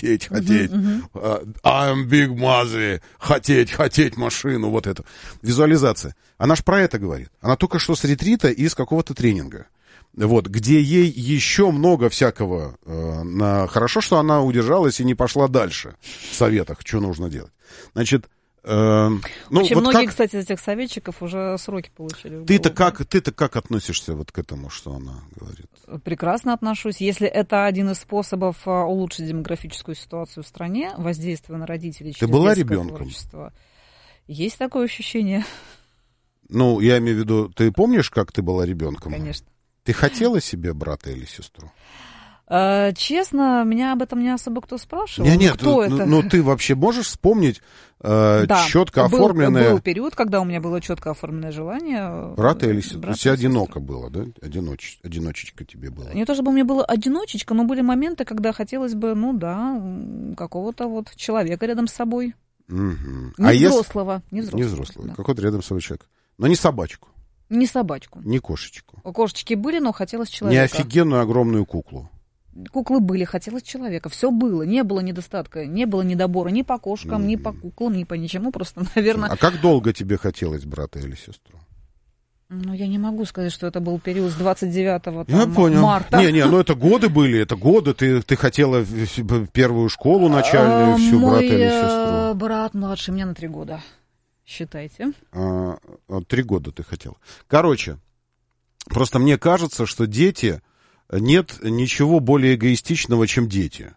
хотеть. I'm big mother, хотеть машину, вот это. Визуализация. Она ж про это говорит. Она только что с ретрита и из какого-то тренинга. Вот, где ей еще много всякого. Хорошо, что она удержалась и не пошла дальше в советах, что нужно делать. Значит, очень вот многие, кстати, из этих советчиков уже сроки получили. Ты-то как относишься вот к этому, что она говорит? Прекрасно отношусь. Если это один из способов улучшить демографическую ситуацию в стране, воздействие на родителей через Ты была детское ребенком? Творчество. Есть такое ощущение. Ну, я имею в виду, ты помнишь, как ты была ребенком? Конечно. Ты хотела себе брата или сестру? Честно, меня об этом не особо кто спрашивал. Нет, кто это? Ну, ты вообще можешь вспомнить четко оформленное... Был период, когда у меня было четко оформленное желание. Брата или сестру? То есть одиноко было, да? Одиночечка тебе было. Не то чтобы у меня было одиночечка, но были моменты, когда хотелось бы, какого-то вот человека рядом с собой. Угу. Не взрослого. Не взрослого. Да. Какой-то рядом с собой человек. Но не собачку. Не собачку. Не кошечку. Кошечки были, но хотелось человека. Не офигенную огромную куклу. Куклы были, хотелось человека. Все было, не было недостатка, не было недобора ни по кошкам, ни по куклам, ни по ничему. Просто, наверное... А как долго тебе хотелось брата или сестру? Я не могу сказать, что это был период с 29 Я понял. марта. Это годы были, это годы. Ты хотела первую школу начальную, всю брата или сестру? Мой брат младше меня на 3 года. Считайте. 3 года ты хотела. Короче, просто мне кажется, что дети... Нет ничего более эгоистичного, чем дети.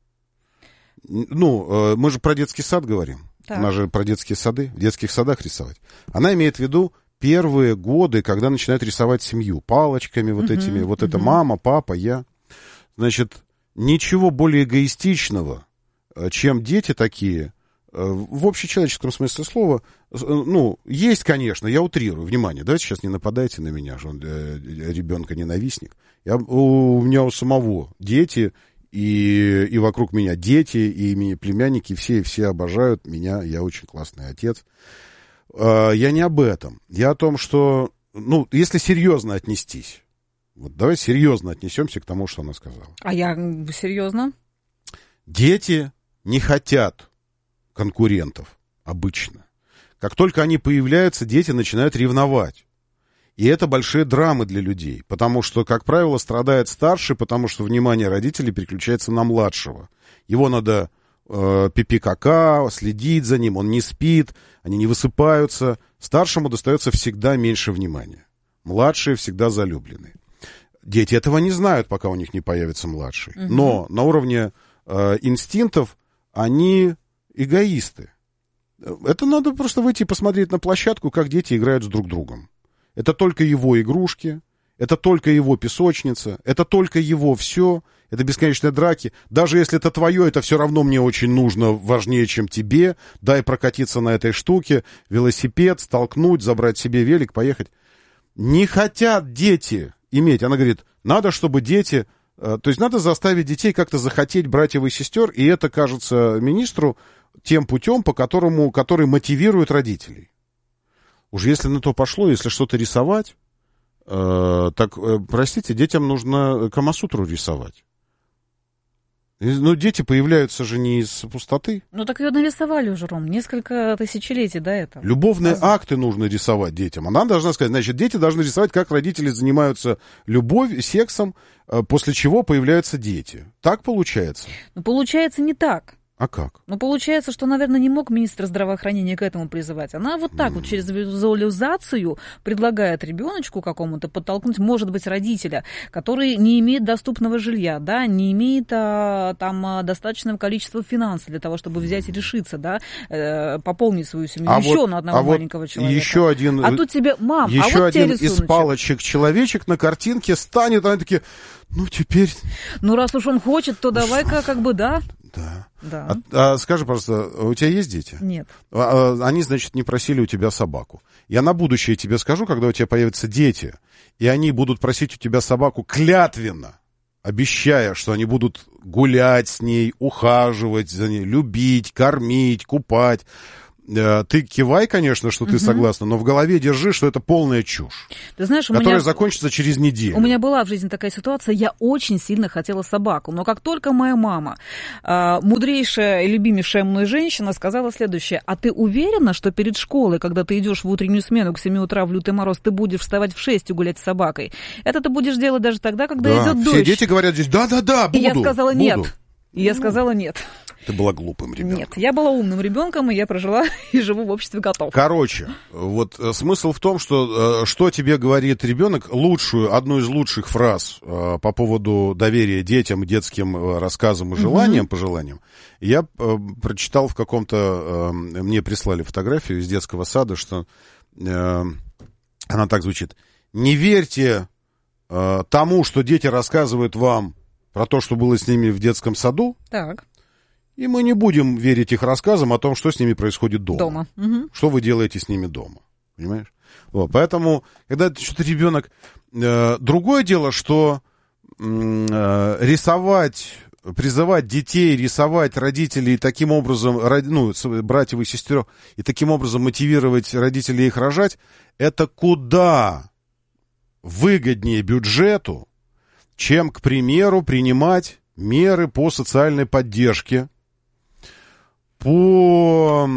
Мы же про детский сад говорим. Так. Она же про детские сады, в детских садах рисовать. Она имеет в виду первые годы, когда начинают рисовать семью. Палочками вот этими. Вот это мама, папа, я. Значит, ничего более эгоистичного, чем дети такие, в общечеловеческом смысле слова, есть, конечно, я утрирую, внимание, давайте сейчас не нападайте на меня, что он ребенка-ненавистник. У меня у самого дети, и вокруг меня дети, и племянники, все обожают меня, я очень классный отец. Я не об этом. Я о том, что, если серьезно отнестись, вот давай серьезно отнесемся к тому, что она сказала. А я серьезно? Дети не хотят конкурентов обычно. Как только они появляются, дети начинают ревновать. И это большие драмы для людей, потому что, как правило, страдает старший, потому что внимание родителей переключается на младшего. Его надо пипи-кака, следить за ним, он не спит, они не высыпаются. Старшему достается всегда меньше внимания. Младшие всегда залюблены. Дети этого не знают, пока у них не появится младший. Но на уровне инстинктов они эгоисты. Это надо просто выйти и посмотреть на площадку, как дети играют с друг другом. Это только его игрушки, это только его песочница, это только его все, это бесконечные драки. Даже если это твое, это все равно мне очень нужно, важнее, чем тебе. Дай прокатиться на этой штуке, велосипед, столкнуть, забрать себе велик, поехать. Не хотят дети иметь. Она говорит, надо, чтобы дети... То есть надо заставить детей как-то захотеть братьев и сестер, и это кажется министру тем путем, который мотивирует родителей. Уж если на то пошло, если что-то рисовать, простите, детям нужно Камасутру рисовать. Дети появляются же не из пустоты. Так ее нарисовали уже, Ром, несколько тысячелетий до этого. Любовные акты нужно рисовать детям. Она должна сказать, значит, дети должны рисовать, как родители занимаются любовью, сексом, после чего появляются дети. Так получается? Получается не так. А как? Получается, что, наверное, не мог министр здравоохранения к этому призывать. Она вот так вот через визуализацию предлагает ребеночку какому-то подтолкнуть, может быть, родителя, который не имеет доступного жилья, да, не имеет достаточного количества финансов для того, чтобы взять и решиться, да, пополнить свою семью на одного маленького человека. Еще один, тут тебе, мам, еще вот тебе один рисуночек. Из палочек-человечек на картинке станет, она такие, теперь... раз уж он хочет, то давай-ка да. Да. Скажи, пожалуйста, у тебя есть дети? Нет. Они, значит, не просили у тебя собаку. Я на будущее тебе скажу, когда у тебя появятся дети, и они будут просить у тебя собаку клятвенно, обещая, что они будут гулять с ней, ухаживать за ней, любить, кормить, купать. ты кивай, конечно, что ты согласна, но в голове держи, что это полная чушь, ты знаешь, которая закончится через неделю. У меня была в жизни такая ситуация, я очень сильно хотела собаку, но как только моя мама, мудрейшая и любимейшая мной женщина, сказала следующее: а ты уверена, что перед школой, когда ты идешь в утреннюю смену к 7 утра в лютый мороз, ты будешь вставать в 6 и гулять с собакой? Это ты будешь делать даже тогда, когда идет дождь. Все дети говорят здесь, да, буду. И я сказала нет. Ты была глупым ребенком. Нет, я была умным ребенком, и я прожила и живу в обществе котов. Короче, вот смысл в том, что тебе говорит ребенок, одну из лучших фраз по поводу доверия детям, детским рассказам и желаниям, пожеланиям, я прочитал в каком-то, мне прислали фотографию из детского сада, что она так звучит: не верьте тому, что дети рассказывают вам про то, что было с ними в детском саду. Так. И мы не будем верить их рассказам о том, что с ними происходит дома. Что вы делаете с ними дома. Понимаешь? Вот, поэтому, когда что-то ребенок... другое дело, что призывать детей, рисовать родителей таким образом, братьев и сестер, и таким образом мотивировать родителей их рожать, это куда выгоднее бюджету, чем, к примеру, принимать меры по социальной поддержке, по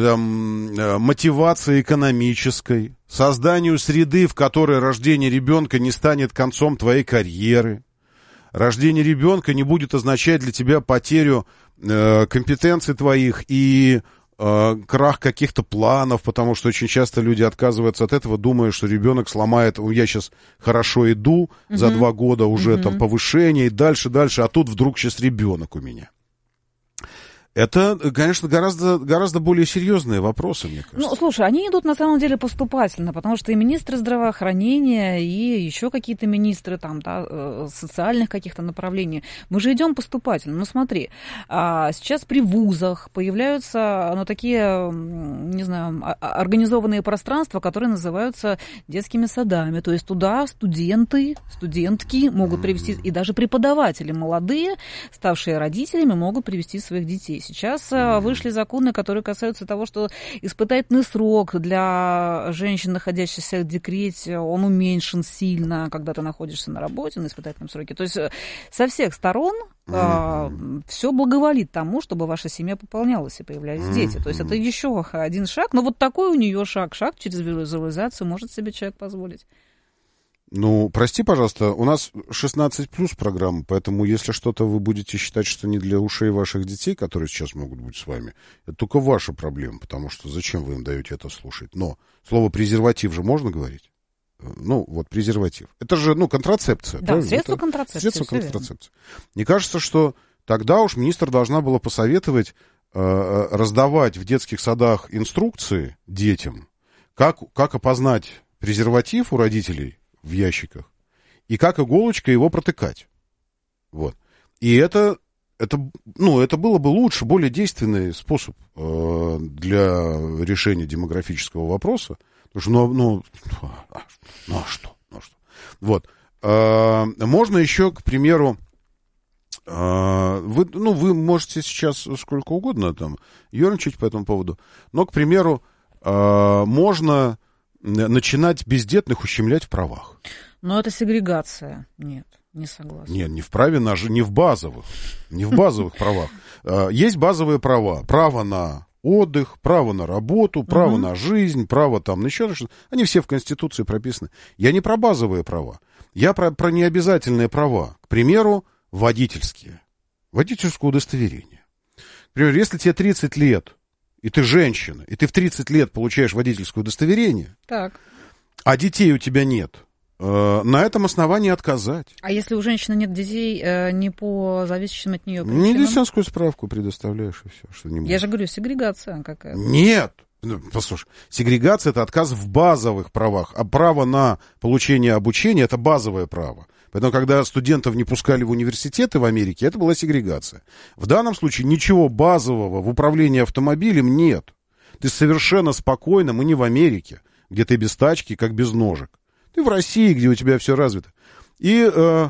мотивации экономической, созданию среды, в которой рождение ребенка не станет концом твоей карьеры. Рождение ребенка не будет означать для тебя потерю компетенций твоих и крах каких-то планов, потому что очень часто люди отказываются от этого, думая, что ребенок сломает, я сейчас хорошо иду, за 2 года уже там повышение, и дальше, а тут вдруг сейчас ребенок у меня. Это, конечно, гораздо более серьезные вопросы, мне кажется. Ну, слушай, они идут на самом деле поступательно, потому что и министры здравоохранения, и еще какие-то министры там, да, социальных каких-то направлений, мы же идем поступательно. Ну, смотри, сейчас при вузах появляются, такие, не знаю, организованные пространства, которые называются детскими садами. То есть туда студентки могут привести, и даже преподаватели молодые, ставшие родителями, могут привести своих детей. Сейчас вышли законы, которые касаются того, что испытательный срок для женщин, находящихся в декрете, он уменьшен сильно, когда ты находишься на работе на испытательном сроке. То есть со всех сторон все благоволит тому, чтобы ваша семья пополнялась и появлялись дети. То есть это еще один шаг. Но вот такой у нее шаг через визуализацию может себе человек позволить. Ну, прости, пожалуйста, у нас 16 плюс программа, поэтому если что-то вы будете считать, что не для ушей ваших детей, которые сейчас могут быть с вами, это только ваша проблема, потому что зачем вы им даете это слушать? Но слово презерватив же можно говорить? Ну, вот презерватив. Это же, контрацепция. Да, средство контрацепции. Средство контрацепции. Мне кажется, что тогда уж министр должна была посоветовать раздавать в детских садах инструкции детям, как опознать презерватив у родителей в ящиках, и как иголочкой его протыкать. Вот. И это было бы лучше, более действенный способ для решения демографического вопроса. Потому что, что? Вот. Можно еще, к примеру, вы можете сейчас сколько угодно там ерничать по этому поводу, но, к примеру, можно начинать бездетных ущемлять в правах. Но это сегрегация. Нет, не согласна. Нет, не в праве, не в базовых правах. Есть базовые права. Право на отдых, право на работу, право на жизнь, право там на еще что-то. Они все в Конституции прописаны. Я не про базовые права. Я про необязательные права. К примеру, водительские. Водительское удостоверение. К примеру, если тебе 30 лет, и ты женщина, и ты в 30 лет получаешь водительское удостоверение, так, а детей у тебя нет, на этом основании отказать. А если у женщины нет детей, не по зависящим от нее причинам? Медицинскую справку предоставляешь, и все. Что не Я же говорю, сегрегация какая-то. Нет. Послушай, сегрегация — это отказ в базовых правах, а право на получение обучения — это базовое право. Поэтому, когда студентов не пускали в университеты в Америке, это была сегрегация. В данном случае ничего базового в управлении автомобилем нет. Ты совершенно спокойно, мы не в Америке, где ты без тачки, как без ножек. Ты в России, где у тебя все развито. И,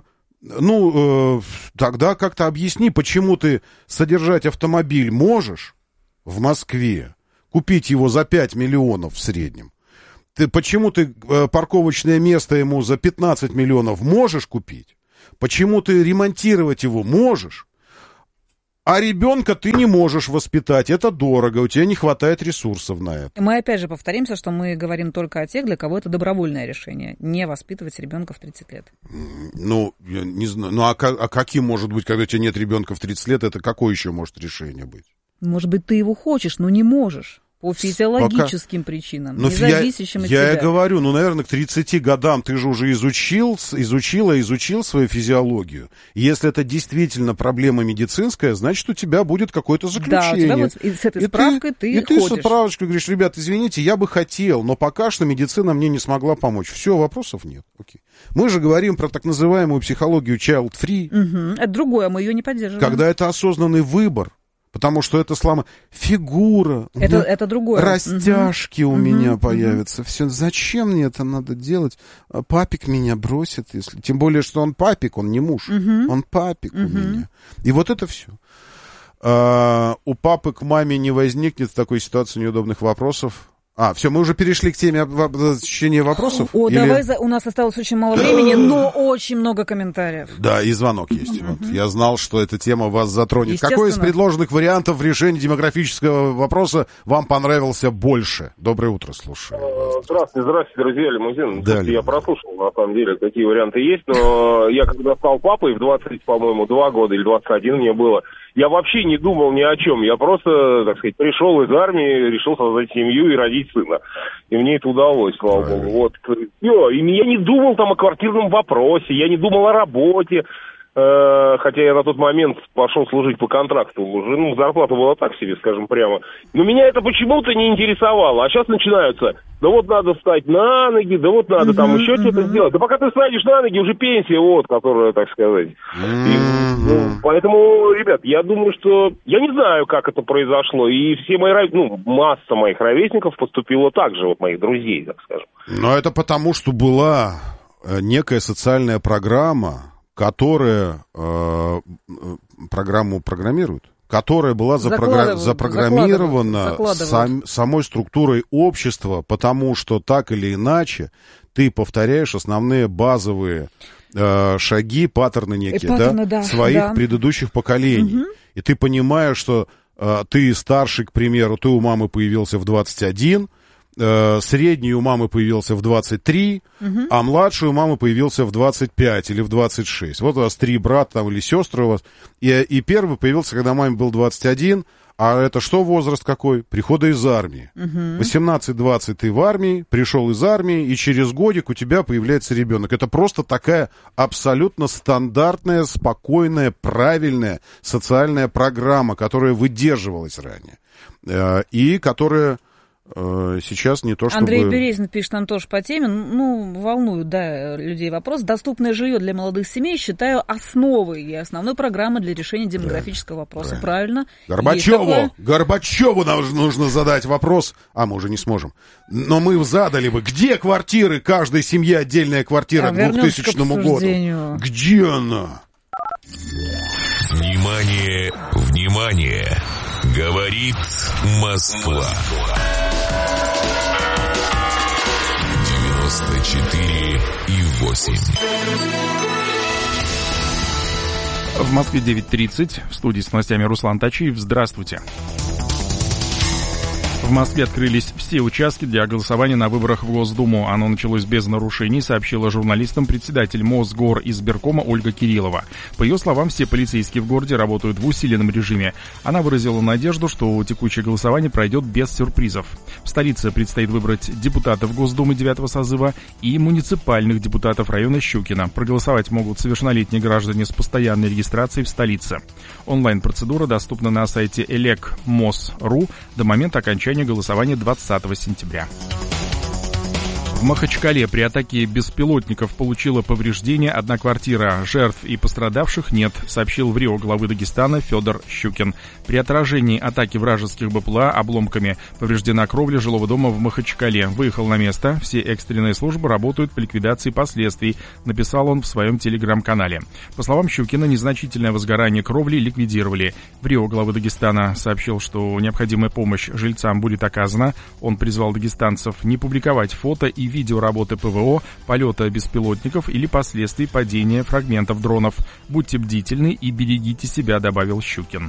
тогда как-то объясни, почему ты содержать автомобиль можешь в Москве, купить его за 5 миллионов в среднем. Почему ты парковочное место ему за 15 миллионов можешь купить? Почему ты ремонтировать его можешь? А ребенка ты не можешь воспитать, это дорого, у тебя не хватает ресурсов на это. Мы опять же повторимся, что мы говорим только о тех, для кого это добровольное решение, не воспитывать ребенка в 30 лет. Ну, я не знаю, а каким может быть, когда у тебя нет ребенка в 30 лет, это какое еще может решение быть? Может быть, ты его хочешь, но не можешь. По физиологическим причинам, но независящим от тебя. Я и говорю, наверное, к 30 годам ты же уже изучил свою физиологию. И если это действительно проблема медицинская, значит, у тебя будет какое-то заключение. Да, у тебя вот с этой справкой ты ходишь. И ты с справочкой говоришь, ребят, извините, я бы хотел, но пока что медицина мне не смогла помочь. Все, вопросов нет. Окей. Мы же говорим про так называемую психологию child-free. Угу. Это другое, мы ее не поддерживаем. Когда это осознанный выбор. Потому что это фигура. Это другое. Растяжки у меня появятся. Все. Зачем мне это надо делать? Папик меня бросит. Тем более, что он папик, он не муж. Он папик у меня. И вот это все. У папы к маме не возникнет в такой ситуации неудобных вопросов. Все, мы уже перешли к теме зачтения вопросов? Давай, у нас осталось очень мало времени, но очень много комментариев. Да, и звонок есть. Вот. Я знал, что эта тема вас затронет. Какой из предложенных вариантов решения демографического вопроса вам понравился больше? Доброе утро, слушаю. Здравствуйте, друзья, Лимузин. Да, я прослушал, на самом деле, какие варианты есть, но я когда стал папой в 20, по-моему, 2 года или 21 мне было, я вообще не думал ни о чем. Я просто, так сказать, пришел из армии, решил создать семью и родить сына. И мне это удалось, слава богу. Вот. И я не думал там о квартирном вопросе, я не думал о работе. Хотя я на тот момент пошел служить по контракту уже, зарплата была так себе, скажем прямо. Но меня это почему-то не интересовало. А сейчас начинаются, да вот надо встать на ноги, да вот надо там еще что-то сделать. Да пока ты встанешь на ноги, уже пенсия, которая, так сказать. Поэтому, ребят, я думаю, что... Я не знаю, как это произошло. И все мои, масса моих ровесников поступила так же, моих друзей, так скажем. Но это потому, что была некая социальная программа, которая программу программирует, которая была запрограммирована самой структурой общества, потому что так или иначе ты повторяешь основные базовые шаги, паттерны некие, своих предыдущих поколений. И ты понимаешь, что ты старший, к примеру, ты у мамы появился в 21, средний у мамы появился в 23, а младший у мамы появился в 25 или в 26. Вот у вас 3 брата там, или сестры у вас. И первый появился, когда маме был 21. А это что возраст какой? Прихода из армии. 18-20 ты в армии, пришел из армии, и через годик у тебя появляется ребенок. Это просто такая абсолютно стандартная, спокойная, правильная социальная программа, которая выдерживалась ранее. И которая... сейчас не то, чтобы... Андрей Березин пишет нам тоже по теме. Волнуют, людей вопрос. Доступное жилье для молодых семей считаю основой и основной программой для решения демографического вопроса. Правильно? Горбачеву нужно задать вопрос. Мы уже не сможем. Но мы задали бы. Где квартиры? Каждой семье отдельная квартира к 2000 году. Где она? Внимание! Говорит Москва. 94,8. В Москве 9:30. В студии с новостями Руслан Тачиев. Здравствуйте. В Москве открылись все участки для голосования на выборах в Госдуму. Оно началось без нарушений, сообщила журналистам председатель Мосгоризбиркома Ольга Кириллова. По ее словам, все полицейские в городе работают в усиленном режиме. Она выразила надежду, что текущее голосование пройдет без сюрпризов. В столице предстоит выбрать депутатов Госдумы 9-го созыва и муниципальных депутатов района Щукино. Проголосовать могут совершеннолетние граждане с постоянной регистрацией в столице. Онлайн-процедура доступна на сайте elecmos.ru до момента окончания голосования 20 сентября. В В Махачкале при атаке беспилотников получила повреждения одна квартира. Жертв и пострадавших нет, сообщил в РИО главы Дагестана Федор Щукин. При отражении атаки вражеских БПЛА обломками повреждена кровля жилого дома в Махачкале. Выехал на место. Все экстренные службы работают по ликвидации последствий, написал он в своем телеграм-канале. По словам Щукина, незначительное возгорание кровли ликвидировали. В РИО главы Дагестана сообщил, что необходимая помощь жильцам будет оказана. Он призвал дагестанцев не публиковать фото и видео работы ПВО, полета беспилотников или последствий падения фрагментов дронов. Будьте бдительны и берегите себя, добавил Щукин.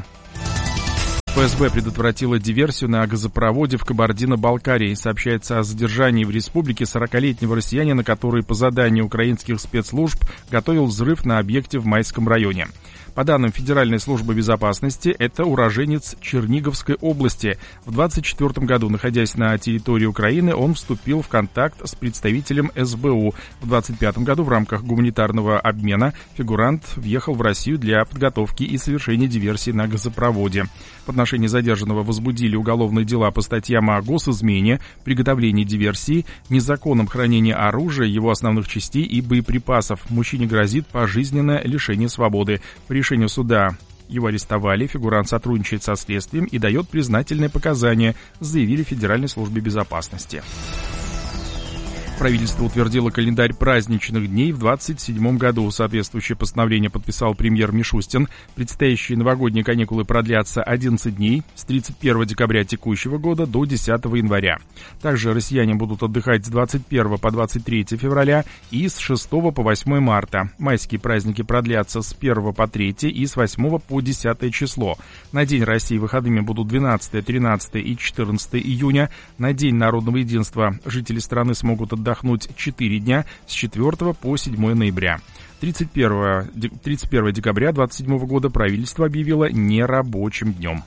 ФСБ предотвратила диверсию на газопроводе в Кабардино-Балкарии. Сообщается о задержании в республике 40-летнего россиянина, который по заданию украинских спецслужб готовил взрыв на объекте в Майском районе. По данным Федеральной службы безопасности, это уроженец Черниговской области. В 1924 году, находясь на территории Украины, он вступил в контакт с представителем СБУ. В 1925 году в рамках гуманитарного обмена фигурант въехал в Россию для подготовки и совершения диверсии на газопроводе. В отношении задержанного возбудили уголовные дела по статьям о госизмене, приготовлении диверсии, незаконном хранении оружия, его основных частей и боеприпасов. Мужчине грозит пожизненное лишение свободы. По решению суда его арестовали, фигурант сотрудничает со следствием и дает признательные показания, заявили в Федеральной службе безопасности. Правительство утвердило календарь праздничных дней в 2027 году. Соответствующее постановление подписал премьер Мишустин. Предстоящие новогодние каникулы продлятся 11 дней с 31 декабря текущего года до 10 января. Также россияне будут отдыхать с 21 по 23 февраля и с 6 по 8 марта. Майские праздники продлятся с 1 по 3 и с 8 по 10 число. На День России выходными будут 12, 13 и 14 июня. На День народного единства жители страны смогут отдохнуть 4 дня с 4 по 7 ноября. 31 декабря 2027 года правительство объявило нерабочим днем.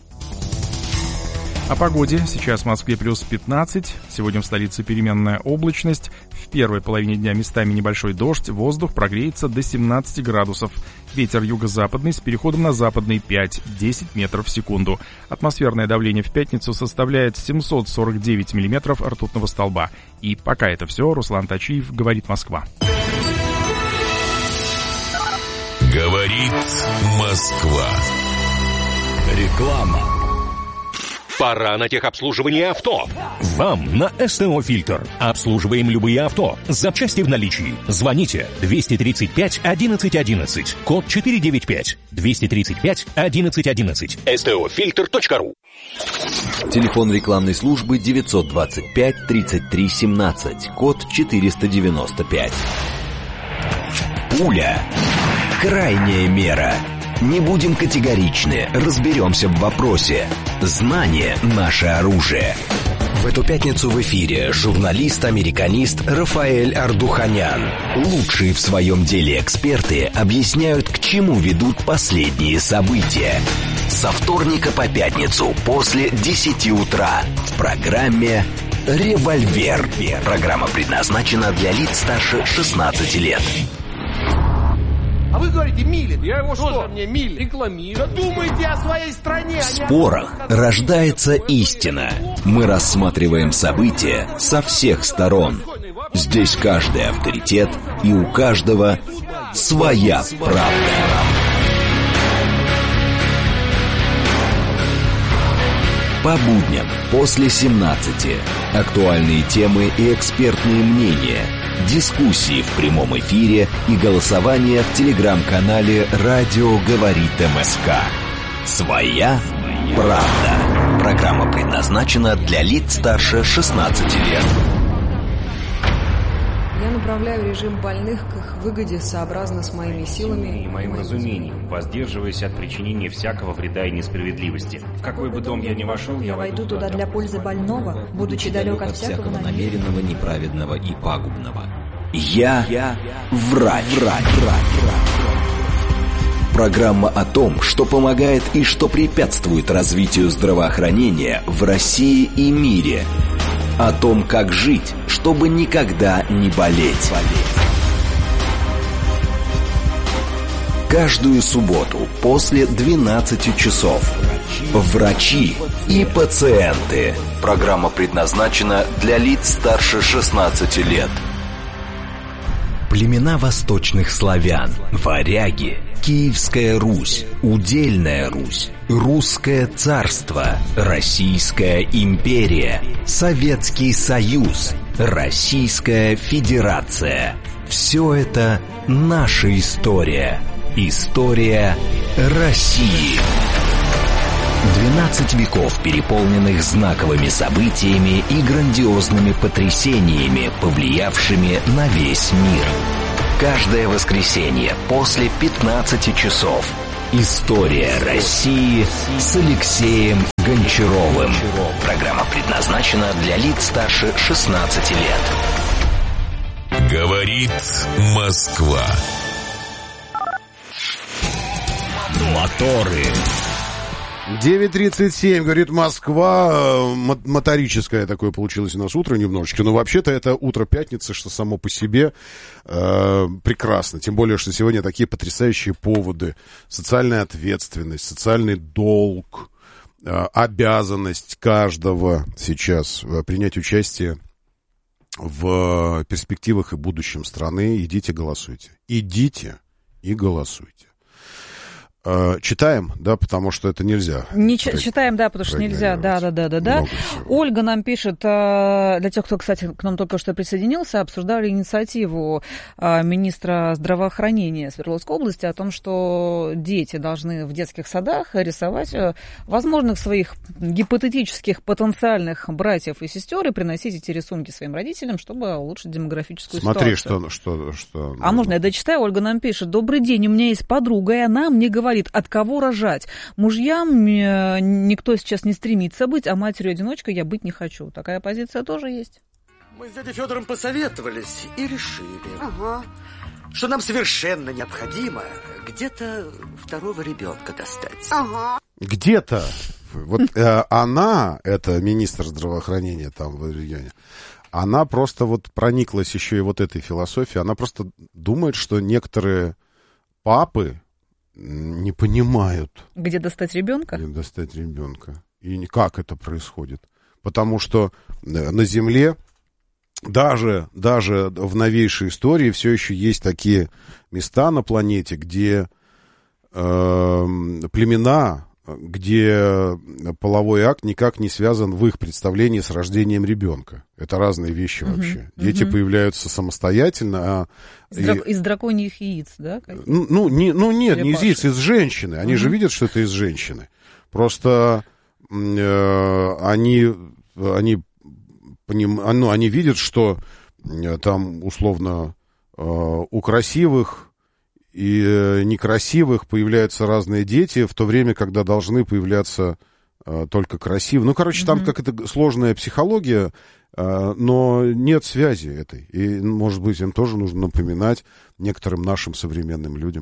О погоде. Сейчас в Москве плюс 15. Сегодня в столице переменная облачность. В первой половине дня местами небольшой дождь. Воздух прогреется до 17 градусов. Ветер юго-западный с переходом на западный 5-10 метров в секунду. Атмосферное давление в пятницу составляет 749 миллиметров ртутного столба. И пока это все. Руслан Тачиев, «Говорит Москва». Говорит Москва. Реклама. Пора на техобслуживание авто. Вам на СТО «Фильтр». Обслуживаем любые авто. Запчасти в наличии. Звоните 235 11 11. Код 495. 235 11 11. STOFilter.ru. Телефон рекламной службы 925 33 17. Код 495. Пуля. Крайняя мера. Не будем категоричны, разберемся в вопросе. Знание – наше оружие. В эту пятницу в эфире журналист-американист Рафаэль Ардуханян. Лучшие в своем деле эксперты объясняют, к чему ведут последние события. Со вторника по пятницу после 10 утра в программе «Револьвер». Программа предназначена для лиц старше 16 лет. А вы говорите, Милин. Я его что? Мне Милин рекламирую. Думайте о своей стране. В спорах рождается истина. Мы рассматриваем события со всех сторон. Здесь каждый авторитет, и у каждого своя правда. По будням после 17. Актуальные темы и экспертные мнения. Дискуссии в прямом эфире и голосование в телеграм-канале «Радио говорит МСК». Своя правда. Программа предназначена для лиц старше 16 лет. Я направляю режим больных к их выгоде сообразно с моими силами и моим разумением, воздерживаясь от причинения всякого вреда и несправедливости. В какой бы дом я ни вошел, я войду туда для пользы больного, будучи далек от всякого намеренного, неправедного и пагубного. Я врач. Программа о том, что помогает и что препятствует развитию здравоохранения в России и мире. О том, как жить, чтобы никогда не болеть. Каждую субботу после 12 часов. Врачи и пациенты. Программа предназначена для лиц старше 16 лет. Племена восточных славян, варяги, Киевская Русь, Удельная Русь, Русское царство, Российская империя, Советский Союз, Российская Федерация. Все это наша история. История России. 12 веков, переполненных знаковыми событиями и грандиозными потрясениями, повлиявшими на весь мир. Каждое воскресенье после 15 часов. История России с Алексеем Гончаровым. Программа предназначена для лиц старше 16 лет. Говорит Москва. Моторы. 9:37, говорит Москва. Моторическое такое получилось у нас утро немножечко. Но вообще-то это утро пятницы, что само по себе прекрасно. Тем более, что сегодня такие потрясающие поводы. Социальная ответственность, социальный долг, обязанность каждого сейчас принять участие в перспективах и будущем страны. Идите голосуйте. Идите и голосуйте. Читаем, да, потому что это нельзя. Читаем, да, потому что нельзя. Да. Ольга нам пишет, для тех, кто, кстати, к нам только что присоединился, обсуждали инициативу министра здравоохранения Свердловской области о том, что дети должны в детских садах рисовать возможных своих гипотетических потенциальных братьев и сестер и приносить эти рисунки своим родителям, чтобы улучшить демографическую ситуацию. Смотри, что... А можно я дочитаю? Ольга нам пишет: добрый день, у меня есть подруга, и она мне говорит, от кого рожать. Мужьям никто сейчас не стремится быть, а матерью-одиночкой я быть не хочу. Такая позиция тоже есть. Мы с дядей Федором посоветовались и решили, что нам совершенно необходимо где-то второго ребенка достать. Где-то. Вот она, это министр здравоохранения там в регионе, она просто вот прониклась еще и вот этой философией. Она просто думает, что некоторые папы не понимают. Где достать ребенка? Где достать ребенка. И как это происходит. Потому что на Земле, даже в новейшей истории, все еще есть такие места на планете, где племена, где половой акт никак не связан в их представлении с рождением ребенка. Это разные вещи вообще. Дети появляются самостоятельно. Из драконьих яиц, да? Нет, не из яиц, из женщины. Они же видят, что это из женщины. Просто они видят, что там, условно, у красивых и некрасивых появляются разные дети, в то время, когда должны появляться только красивые. Ну, короче, там какая-то сложная психология, но нет связи этой. И, может быть, им тоже нужно напоминать некоторым нашим современным людям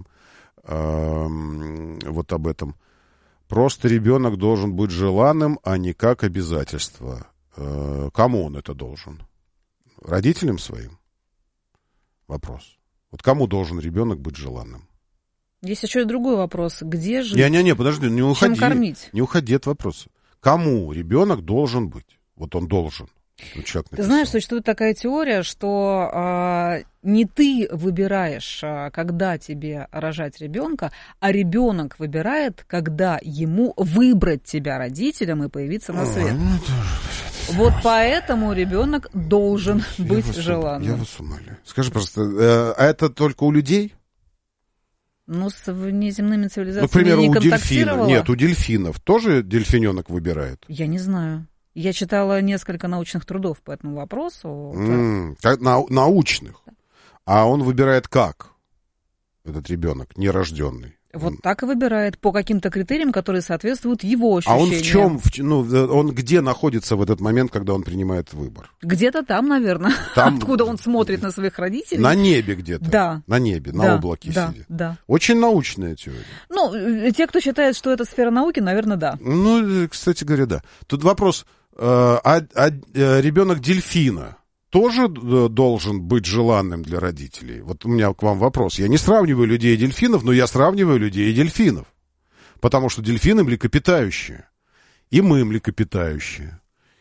вот об этом. Просто ребенок должен быть желанным, а не как обязательство. Кому он это должен? Родителям своим? Вопрос. Вот кому должен ребенок быть желанным? Есть еще и другой вопрос. Где жить? Подожди, не уходи. Чем кормить? Не уходи от вопроса. Кому ребенок должен быть? Вот он должен. Ты знаешь, существует такая теория, что не ты выбираешь, когда тебе рожать ребенка, а ребенок выбирает, когда ему выбрать тебя родителям и появиться на свет. Вот поэтому ребенок должен быть желанным. Я вас умоляю. Скажи, просто, а это только у людей? Ну, с внеземными цивилизациями к примеру, не у контактировала. Нет, у дельфинов тоже дельфиненок выбирает? Я не знаю. Я читала несколько научных трудов по этому вопросу. Научных? А он выбирает как? Этот ребенок, нерожденный. Вот так и выбирает, по каким-то критериям, которые соответствуют его ощущениям. А он в чем? Он где находится в этот момент, когда он принимает выбор? Где-то там, наверное. Там, откуда он смотрит на своих родителей. На небе где-то. Да. На небе, на облаке сидит. Да. Очень научная теория. Ну, те, кто считает, что это сфера науки, наверное, да. Ну, кстати говоря, да. Тут вопрос, ребенок дельфина тоже должен быть желанным для родителей? Вот у меня к вам вопрос. Я не сравниваю людей и дельфинов, но я сравниваю людей и дельфинов. Потому что дельфины млекопитающие. И мы млекопитающие.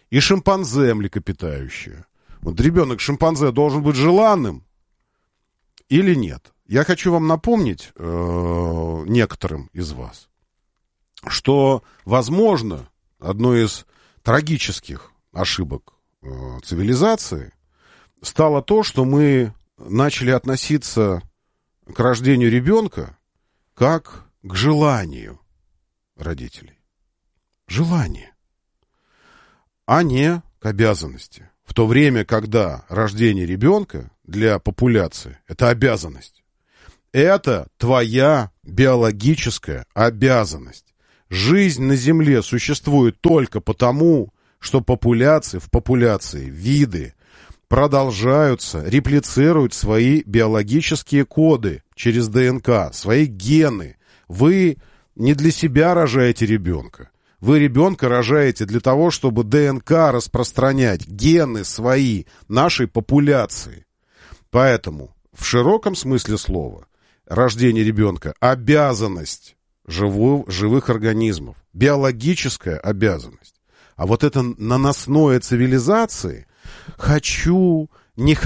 и шимпанзе млекопитающее. Вот ребенок шимпанзе должен быть желанным или нет? Я хочу вам напомнить некоторым из вас, что, возможно, одной из трагических ошибок цивилизации стало то, что мы начали относиться к рождению ребенка как к желанию родителей. Желание, а не к обязанности. В то время, когда рождение ребенка для популяции – это обязанность. Это твоя биологическая обязанность. Жизнь на Земле существует только потому, что в популяции виды продолжаются, реплицируют свои биологические коды через ДНК, свои гены. Вы не для себя рожаете ребенка. Вы ребенка рожаете для того, чтобы ДНК распространять, гены свои нашей популяции. Поэтому в широком смысле слова рождение ребенка – обязанность живых организмов, биологическая обязанность. А вот это наносное цивилизации – хочу, не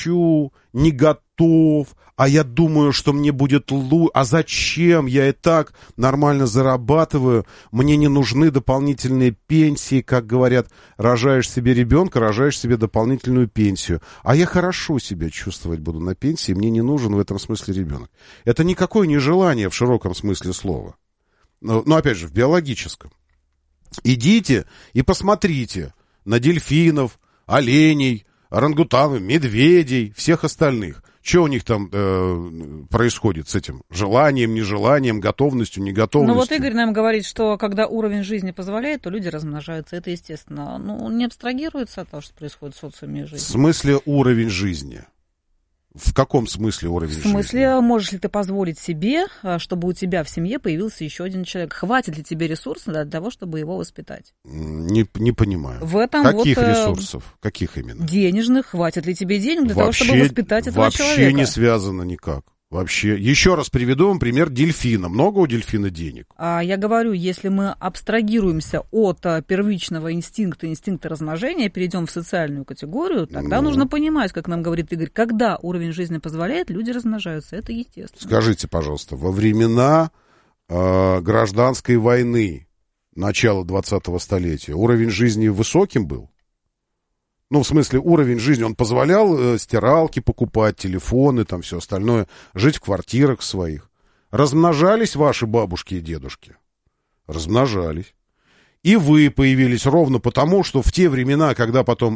готов, а я думаю, что мне будет лучше, а зачем, я и так нормально зарабатываю, мне не нужны дополнительные пенсии, как говорят, рожаешь себе ребенка, рожаешь себе дополнительную пенсию, а я хорошо себя чувствовать буду на пенсии, мне не нужен в этом смысле ребенок. Это никакое не желание в широком смысле слова, но опять же в биологическом. Идите и посмотрите на дельфинов, оленей, орангутанов, медведей, всех остальных. Что у них там происходит с этим желанием, нежеланием, готовностью, неготовностью? Ну вот Игорь нам говорит, что когда уровень жизни позволяет, то люди размножаются. Это естественно. Ну, не абстрагируется от того, что происходит в социуме жизни. В смысле уровень жизни? В каком смысле уровень жизни? В смысле, можешь ли ты позволить себе, чтобы у тебя в семье появился еще один человек? Хватит ли тебе ресурсов для того, чтобы его воспитать? Не понимаю. В этом каких ресурсов? Каких именно? Денежных. Хватит ли тебе денег для того, чтобы воспитать этого человека? Вообще не связано никак. Вообще. Еще раз приведу вам пример дельфина. Много у дельфина денег? Я говорю, если мы абстрагируемся от первичного инстинкта размножения, перейдем в социальную категорию, тогда нужно понимать, как нам говорит Игорь, когда уровень жизни позволяет, люди размножаются. Это естественно. Скажите, пожалуйста, во времена гражданской войны, начала 20-го столетия, уровень жизни высоким был? Ну, в смысле, уровень жизни, он позволял стиралки покупать, телефоны, там все остальное, жить в квартирах своих. Размножались ваши бабушки и дедушки? Размножались. И появились ровно потому, что в те времена, когда потом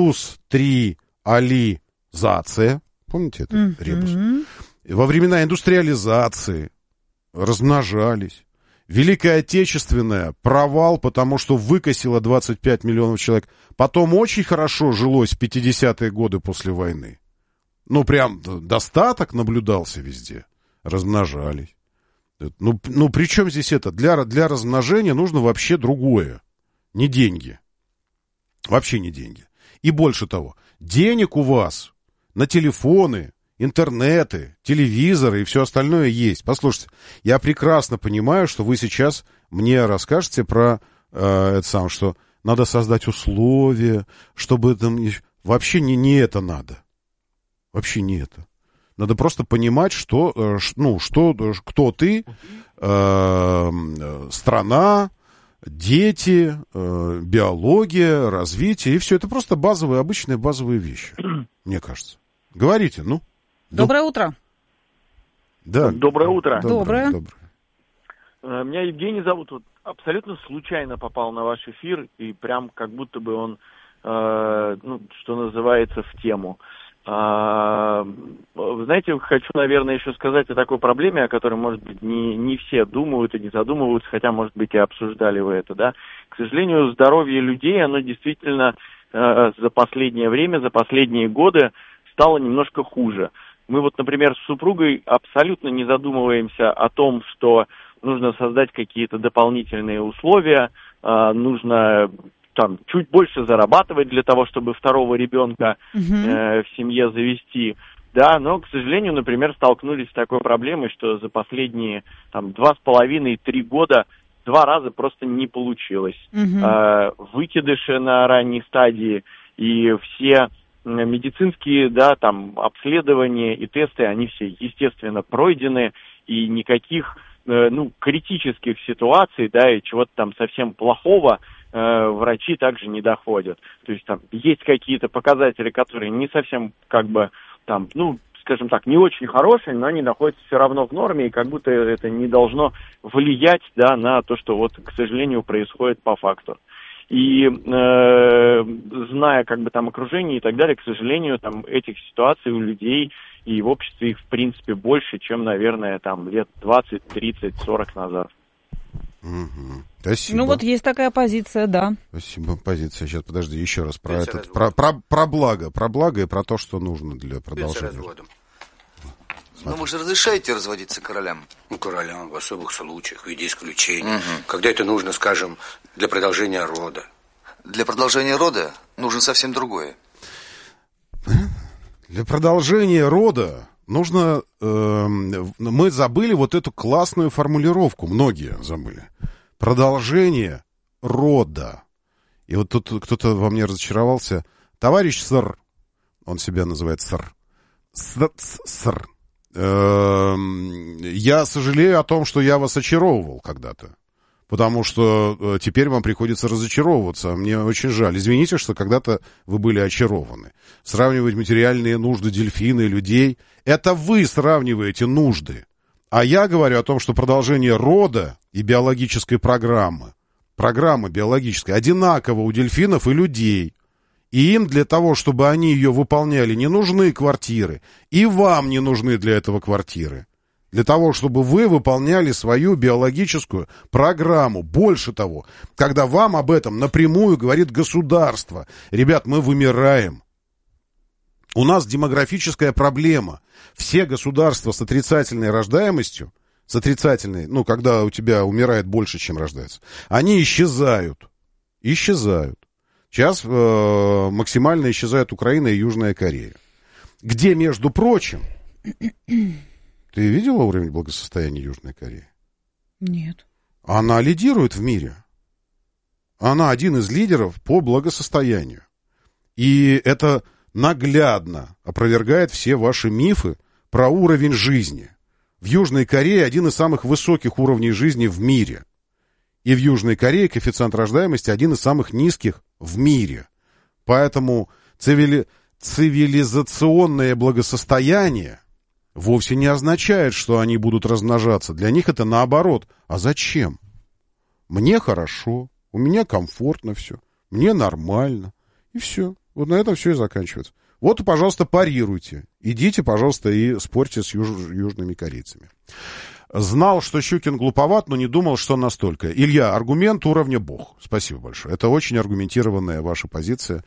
индустриализация, помните этот ребус? Во времена индустриализации размножались. Великая Отечественная провал, потому что выкосило 25 миллионов человек. Потом очень хорошо жилось в 50-е годы после войны. Ну, прям достаток наблюдался везде. Размножались. Ну при чем здесь это? Для размножения нужно вообще другое. Не деньги. Вообще не деньги. И больше того, денег у вас на телефоны, интернеты, телевизоры и все остальное есть. Послушайте, я прекрасно понимаю, что вы сейчас мне расскажете про это самое, что надо создать условия, чтобы там... Вообще не это надо. Вообще не это. Надо просто понимать, что кто ты, страна, дети, биология, развитие, и все. Это просто обычные базовые вещи, мне кажется. Говорите, ну. Доброе утро. Да. Доброе утро. Доброе. Меня Евгений зовут. Вот абсолютно случайно попал на ваш эфир, и прям как будто бы он, что называется, в тему. Вы знаете, хочу, наверное, еще сказать о такой проблеме, о которой, может быть, не все думают и не задумываются, хотя, может быть, и обсуждали вы это, да. К сожалению, здоровье людей, оно действительно за последнее время, за последние годы стало немножко хуже. Мы вот, например, с супругой абсолютно не задумываемся о том, что нужно создать какие-то дополнительные условия, нужно там чуть больше зарабатывать для того, чтобы второго ребенка в семье завести. Да, но, к сожалению, например, столкнулись с такой проблемой, что за последние 2,5-3 года 2 раза просто не получилось. Выкидыши на ранней стадии и все медицинские, да, там, обследования и тесты, они все, естественно, пройдены, и никаких, критических ситуаций, да, и чего-то там совсем плохого врачи также не доходят. То есть там есть какие-то показатели, которые не совсем, скажем так, не очень хорошие, но они находятся все равно в норме, и как будто это не должно влиять, да, на то, что вот, к сожалению, происходит по факту. И зная окружение и так далее, к сожалению, там этих ситуаций у людей и в обществе их, в принципе, больше, чем, наверное, там лет 20, 30, 40 назад. Спасибо. Есть такая позиция, да. Спасибо, позиция. Сейчас, подожди, еще раз про благо и про то, что нужно для продолжения. Но вы же разрешаете разводиться королям? Королям в особых случаях, в виде исключений. Когда это нужно, скажем, для продолжения рода. Для продолжения рода нужно совсем другое. Для продолжения рода нужно... мы забыли вот эту классную формулировку. Многие забыли. Продолжение рода. И вот тут кто-то во мне разочаровался. Товарищ сэр. Он себя называет сэр. Сэр. Я сожалею о том, что я вас очаровывал когда-то. Потому что теперь вам приходится разочаровываться. Мне очень жаль. Извините, что когда-то вы были очарованы. Сравнивать материальные нужды дельфина и людей. Это вы сравниваете нужды. А я говорю о том, что продолжение рода и биологической программа биологической, одинаково у дельфинов и людей. И им для того, чтобы они ее выполняли, не нужны квартиры. И вам не нужны для этого квартиры. Для того, чтобы вы выполняли свою биологическую программу. Больше того, когда вам об этом напрямую говорит государство. Ребят, мы вымираем. У нас демографическая проблема. Все государства с отрицательной рождаемостью, когда у тебя умирает больше, чем рождается, они исчезают. Сейчас максимально исчезают Украина и Южная Корея. Где, между прочим... Ты видела уровень благосостояния Южной Кореи? Нет. Она лидирует в мире. Она один из лидеров по благосостоянию. И это наглядно опровергает все ваши мифы про уровень жизни. В Южной Корее один из самых высоких уровней жизни в мире. И в Южной Корее коэффициент рождаемости один из самых низких в мире. Поэтому цивилизационное благосостояние вовсе не означает, что они будут размножаться. Для них это наоборот. А зачем? Мне хорошо, у меня комфортно все, мне нормально. И все. Вот на этом все и заканчивается. Вот, пожалуйста, парируйте. Идите, пожалуйста, и спорьте с южными корейцами. Знал, что Щукин глуповат, но не думал, что настолько. Илья, аргумент уровня Бог. Спасибо большое. Это очень аргументированная ваша позиция.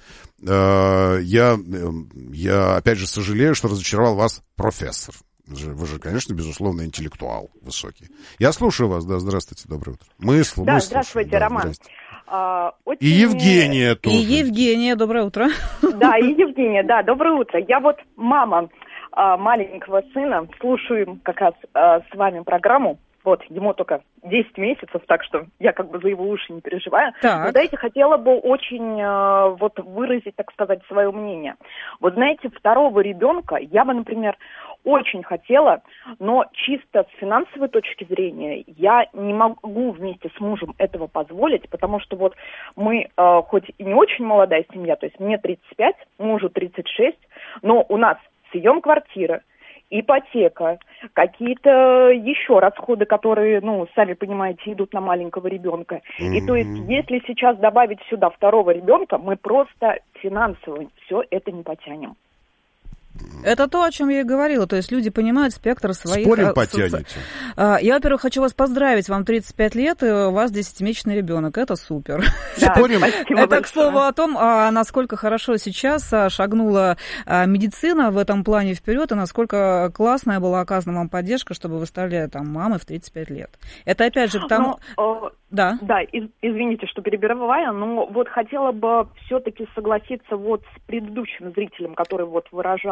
Я опять же, сожалею, что разочаровал вас профессор. Вы же, конечно, безусловно, интеллектуал высокий. Я слушаю вас. Да, здравствуйте, доброе утро. Здравствуйте, Роман. И Евгения тоже. И Евгения, доброе утро. Да, и Евгения, да, доброе утро. Я вот мама маленького сына, слушаю как раз с вами программу. Вот, ему только 10 месяцев, так что я как бы за его уши не переживаю. Так. Но, знаете, хотела бы очень выразить, так сказать, свое мнение. Вот, знаете, второго ребенка я бы, например, очень хотела, но чисто с финансовой точки зрения я не могу вместе с мужем этого позволить, потому что вот мы, хоть и не очень молодая семья, то есть мне 35, мужу 36, но у нас съем квартиры, ипотека, какие-то еще расходы, которые, сами понимаете, идут на маленького ребенка. И то есть, если сейчас добавить сюда второго ребенка, мы просто финансово все это не потянем. Это то, о чем я и говорила. То есть люди понимают спектр своих... Спорим, потянете. Я, во-первых, хочу вас поздравить. Вам 35 лет, и у вас 10-месячный ребенок. Это супер. Да, Спорим. Это, к слову, о том, насколько хорошо сейчас шагнула медицина в этом плане вперед, и насколько классная была оказана вам поддержка, чтобы вы стали мамой в 35 лет. Это, опять же, к тому... Да. Да, извините, что перебиваю, но вот хотела бы все-таки согласиться вот с предыдущим зрителем, который вот выражал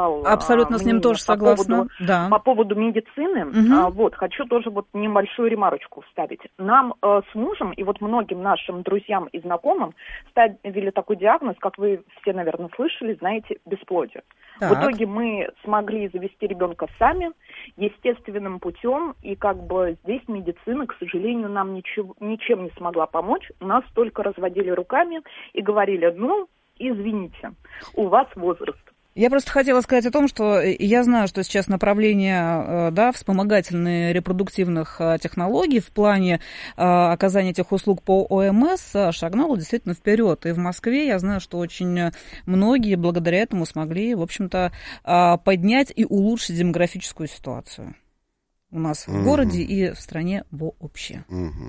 задал. Абсолютно с ним тоже согласна. По поводу медицины, вот, хочу тоже вот небольшую ремарочку вставить. Нам с мужем и вот многим нашим друзьям и знакомым ставили такой диагноз, как вы все, наверное, слышали, знаете, бесплодие. Так. В итоге мы смогли завести ребенка сами, естественным путем, и как бы здесь медицина, к сожалению, нам ничем не смогла помочь. Нас только разводили руками и говорили, ну, извините, у вас возраст. Я просто хотела сказать о том, что я знаю, что сейчас направление, да, вспомогательные репродуктивных технологий в плане оказания этих услуг по ОМС шагнуло действительно вперед. И в Москве я знаю, что очень многие благодаря этому смогли, в общем-то, поднять и улучшить демографическую ситуацию у нас в городе и в стране вообще.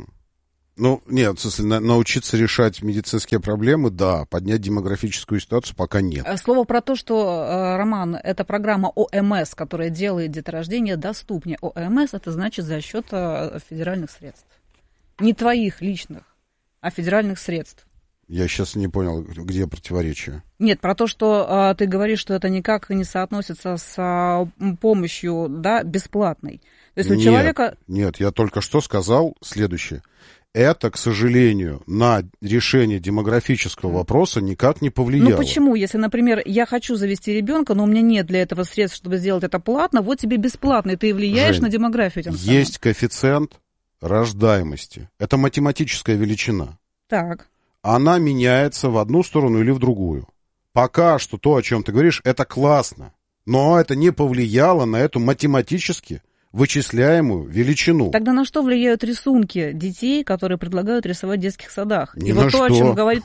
Ну, нет, в смысле, научиться решать медицинские проблемы, да, поднять демографическую ситуацию пока нет. Слово про то, что, Роман, это программа ОМС, которая делает деторождение доступнее. ОМС, это значит за счет федеральных средств. Не твоих личных, а федеральных средств. Я сейчас не понял, где противоречие. Нет, про то, что ты говоришь, что это никак не соотносится с помощью, да, бесплатной. То есть у человека... Нет, я только что сказал следующее. Это, к сожалению, на решение демографического вопроса никак не повлияло. Ну почему? Если, например, я хочу завести ребенка, но у меня нет для этого средств, чтобы сделать это платно, вот тебе бесплатно, и ты влияешь, Жень, на демографию тем самым. Есть коэффициент рождаемости. Это математическая величина. Так. Она меняется в одну сторону или в другую. Пока что то, о чем ты говоришь, это классно. Но это не повлияло на эту математически вычисляемую величину. Тогда на что влияют рисунки детей, которые предлагают рисовать в детских садах? Ни и на вот то, что. О чем говорит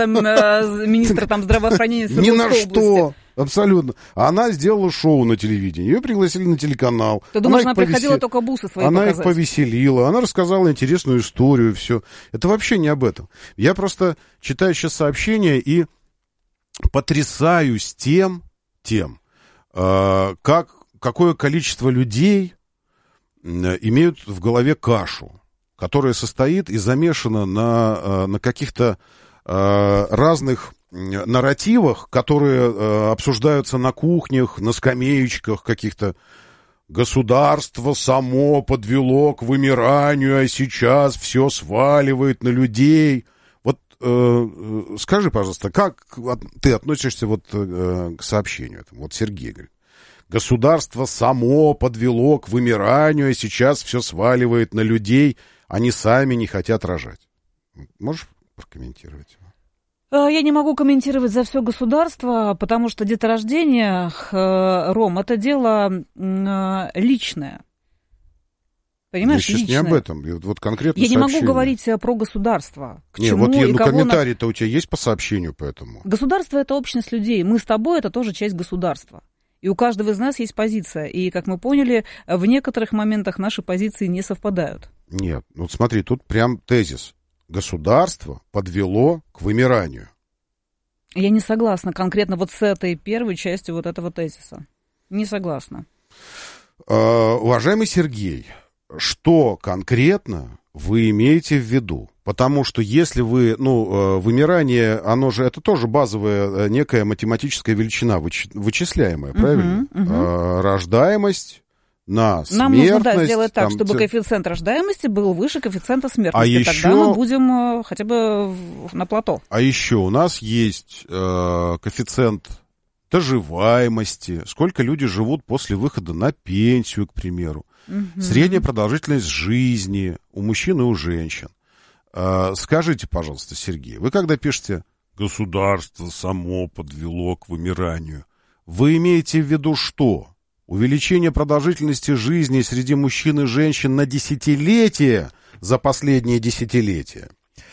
министр здравоохранения Свердловской области. Ни на что. Абсолютно. Она сделала шоу на телевидении, ее пригласили на телеканал. Ты думаешь, она приходила только бусы свои показать? Она их повеселила, она рассказала интересную историю, все. Это вообще не об этом. Я просто читаю сейчас сообщения и потрясаюсь тем, какое количество людей имеют в голове кашу, которая состоит и замешана на каких-то разных нарративах, которые обсуждаются на кухнях, на скамеечках каких-то. Государство само подвело к вымиранию, а сейчас все сваливает на людей. Вот скажи, пожалуйста, как ты относишься вот к сообщению этому? Вот Сергей говорит. Государство само подвело к вымиранию, а сейчас все сваливает на людей, они сами не хотят рожать. Можешь прокомментировать? Я не могу комментировать за все государство, потому что деторождение, Ром, это дело личное. Понимаешь, я сейчас личное. Не об этом, вот конкретно я сообщение. Не могу говорить про государство. К не, чему вот и кого комментарий-то у тебя есть по сообщению по этому? Государство — это общность людей. Мы с тобой — это тоже часть государства. И у каждого из нас есть позиция. И, как мы поняли, в некоторых моментах наши позиции не совпадают. Нет, вот смотри, тут прям тезис. Государство подвело к вымиранию. Я не согласна конкретно вот с этой первой частью вот этого тезиса. Не согласна. Уважаемый Сергей, что конкретно вы имеете в виду? Потому что если вы, вымирание, оно же, это тоже базовая некая математическая величина, вычисляемая, правильно? Рождаемость на смертность. Нам нужно, сделать так, чтобы коэффициент рождаемости был выше коэффициента смертности. Тогда мы будем хотя бы на плато. А еще у нас есть коэффициент доживаемости, сколько люди живут после выхода на пенсию, к примеру. Средняя продолжительность жизни у мужчин и у женщин. Скажите, пожалуйста, Сергей, вы когда пишете «государство само подвело к вымиранию», вы имеете в виду что? Увеличение продолжительности жизни среди мужчин и женщин на десятилетия за последние десятилетия?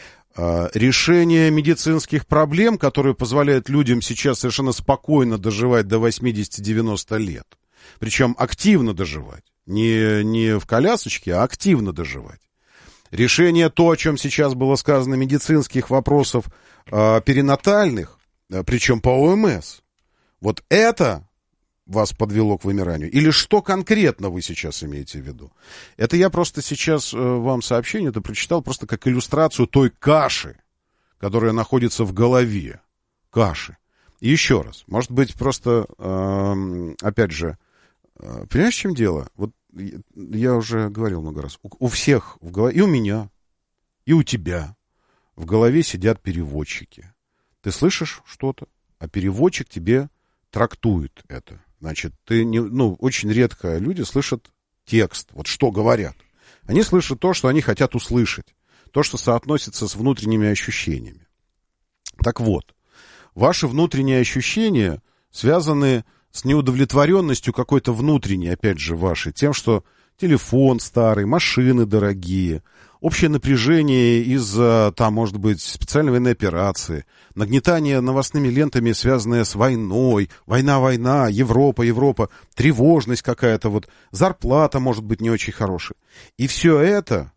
Решение медицинских проблем, которые позволяют людям сейчас совершенно спокойно доживать до 80-90 лет. Причем активно доживать. Не в колясочке, а активно доживать. Решение то, о чем сейчас было сказано, медицинских вопросов перинатальных, причем по ОМС. Вот это вас подвело к вымиранию? Или что конкретно вы сейчас имеете в виду? Это я просто сейчас вам сообщение это прочитал просто как иллюстрацию той каши, которая находится в голове. Каши. И еще раз, может быть, просто, опять же, понимаешь, в чем дело? Вот я уже говорил много раз. У всех в голове, и у меня, и у тебя в голове сидят переводчики. Ты слышишь что-то, а переводчик тебе трактует это. Значит, очень редко люди слышат текст, вот что говорят. Они слышат то, что они хотят услышать, то, что соотносится с внутренними ощущениями. Так вот, ваши внутренние ощущения связаны с неудовлетворенностью какой-то внутренней, опять же, вашей, тем, что телефон старый, машины дорогие, общее напряжение из-за, там, может быть, специальной военной операции, нагнетание новостными лентами, связанное с войной, война, Европа, тревожность какая-то, вот, зарплата может быть не очень хорошая. И все это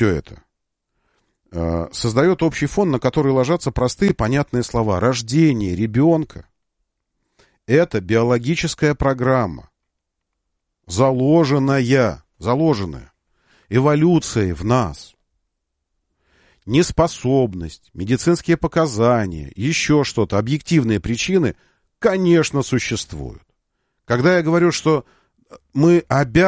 создает общий фон, на который ложатся простые, понятные слова. Рождение ребенка — это биологическая программа, заложенная эволюцией в нас. Неспособность, медицинские показания, еще что-то, объективные причины, конечно, существуют. Когда я говорю, что мы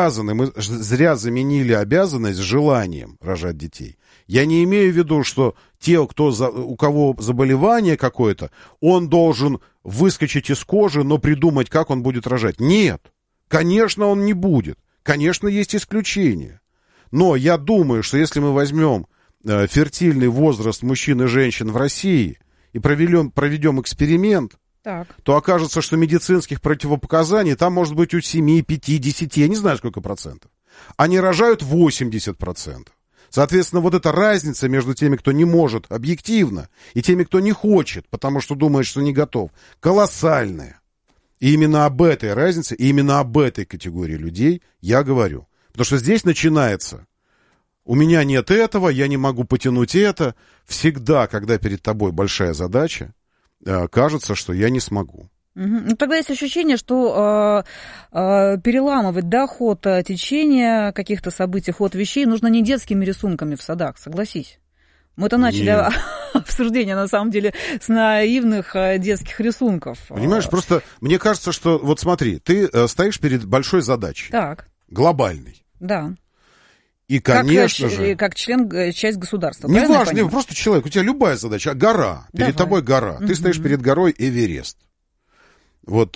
зря заменили обязанность желанием рожать детей, я не имею в виду, что у кого заболевание какое-то, он должен выскочить из кожи, но придумать, как он будет рожать. Нет, конечно, он не будет. Конечно, есть исключения. Но я думаю, что если мы возьмем фертильный возраст мужчин и женщин в России и проведем эксперимент, то окажется, что медицинских противопоказаний там может быть у 7, 5, 10, я не знаю, сколько процентов. Они рожают 80%. Соответственно, вот эта разница между теми, кто не может объективно, и теми, кто не хочет, потому что думает, что не готов, колоссальная. И именно об этой разнице, и именно об этой категории людей я говорю. Потому что здесь начинается: у меня нет этого, я не могу потянуть это. Всегда, когда перед тобой большая задача, кажется, что я не смогу. Ну, тогда есть ощущение, что переламывать ход течения каких-то событий, ход вещей нужно не детскими рисунками в садах, согласись. Мы это начали обсуждение, на самом деле, с наивных детских рисунков. Понимаешь, просто мне кажется, что, вот смотри, ты стоишь перед большой задачей. Так. Глобальной. Да. И, конечно же... Как часть государства. Не важно, просто человек, у тебя любая задача, гора, перед тобой гора. Ты стоишь перед горой Эверест. Вот,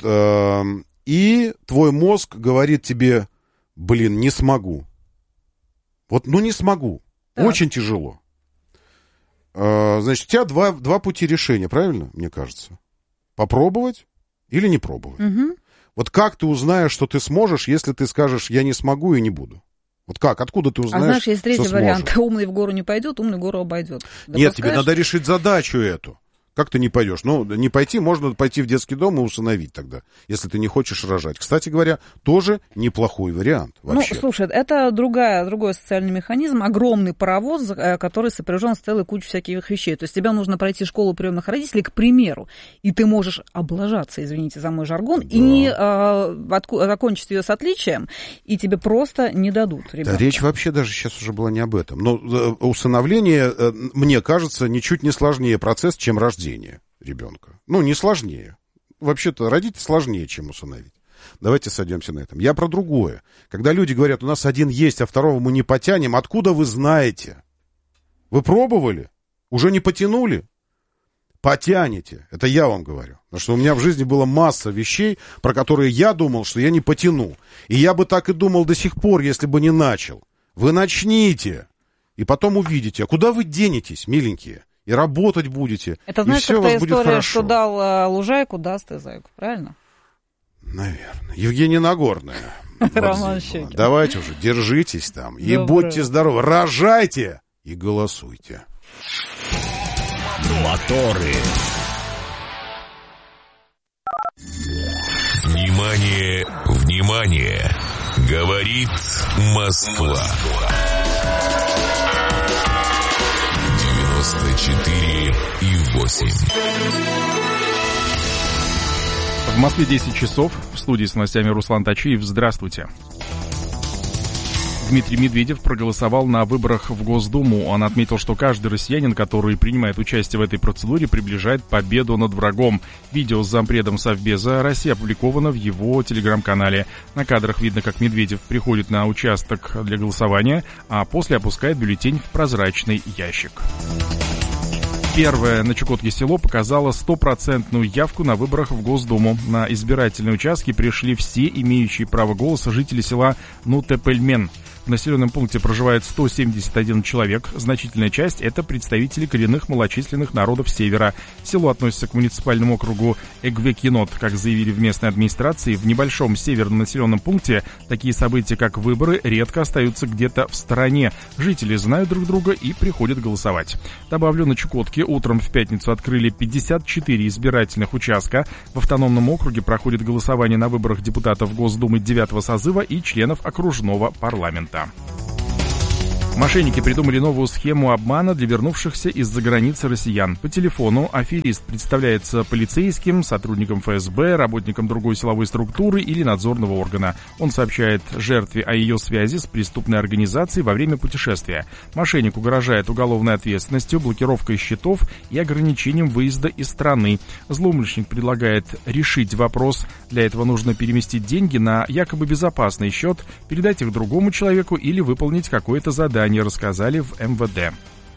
и твой мозг говорит тебе: не смогу. Вот, не смогу. Так. Очень тяжело. Значит, у тебя два пути решения, правильно, мне кажется? Попробовать или не пробовать. Угу. Вот как ты узнаешь, что ты сможешь, если ты скажешь: я не смогу и не буду? Вот как? Откуда ты узнаешь, знаешь, есть третий вариант. Сможешь? Умный в гору не пойдет, умный гору обойдет. Нет, тебе надо решить задачу эту. Как ты не пойдешь? Не пойти, можно пойти в детский дом и усыновить тогда, если ты не хочешь рожать. Кстати говоря, тоже неплохой вариант вообще. Слушай, это другой социальный механизм, огромный паровоз, который сопряжен с целой кучей всяких вещей. То есть тебе нужно пройти школу приемных родителей, к примеру, и ты можешь облажаться, извините за мой жаргон, и не закончить ее с отличием, и тебе просто не дадут ребенка. Да, речь вообще даже сейчас уже была не об этом. Но усыновление, мне кажется, ничуть не сложнее процесс, чем рождение ребенка. Не сложнее. Вообще-то родить сложнее, чем усыновить. Давайте сойдемся на этом. Я про другое. Когда люди говорят: у нас один есть, а второго мы не потянем, откуда вы знаете? Вы пробовали? Уже не потянули? Потянете. Это я вам говорю. Потому что у меня в жизни была масса вещей, про которые я думал, что я не потяну. И я бы так и думал до сих пор, если бы не начал. Вы начните. И потом увидите. А куда вы денетесь, миленькие? И работать будете. Это, знаешь, как та история, что дал лужайку, даст и зайку, правильно? Наверное. Евгения Нагорная. Роман Щекин. Давайте уже, держитесь там. И будьте здоровы. Рожайте и голосуйте. Моторы. Внимание, внимание. Говорит Москва. 94,8. В Москве 10 часов. В студии с новостями Руслан Тачиев. Здравствуйте. Дмитрий Медведев проголосовал на выборах в Госдуму. Он отметил, что каждый россиянин, который принимает участие в этой процедуре, приближает победу над врагом. Видео с зампредом Совбеза России опубликовано в его телеграм-канале. На кадрах видно, как Медведев приходит на участок для голосования, а после опускает бюллетень в прозрачный ящик. Первое на Чукотке село показало 100% явку на выборах в Госдуму. На избирательные участки пришли все имеющие право голоса жители села Нутепельмен. В населенном пункте проживает 171 человек. Значительная часть – это представители коренных малочисленных народов Севера. Село относится к муниципальному округу Эгвекинот. Как заявили в местной администрации, в небольшом северном населенном пункте такие события, как выборы, редко остаются где-то в стороне. Жители знают друг друга и приходят голосовать. Добавлю, на Чукотке утром в пятницу открыли 54 избирательных участка. В автономном округе проходит голосование на выборах депутатов Госдумы 9-го созыва и членов окружного парламента. Мошенники придумали новую схему обмана для вернувшихся из-за границы россиян. По телефону аферист представляется полицейским, сотрудником ФСБ, работником другой силовой структуры или надзорного органа. Он сообщает жертве о ее связи с преступной организацией во время путешествия. Мошенник угрожает уголовной ответственностью, блокировкой счетов и ограничением выезда из страны. Злоумышленник предлагает решить вопрос. Для этого нужно переместить деньги на якобы безопасный счет, передать их другому человеку или выполнить какое-то задание, рассказали в МВД.